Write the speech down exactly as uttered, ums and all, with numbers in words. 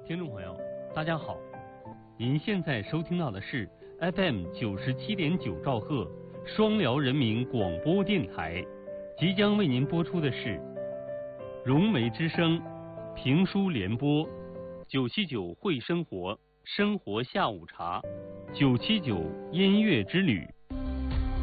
听众朋友，大家好，您现在收听到的是 F M 九十七点九兆赫双辽人民广播电台，即将为您播出的是融媒之声评书联播，九七九会生活，生活下午茶，九七九音乐之旅。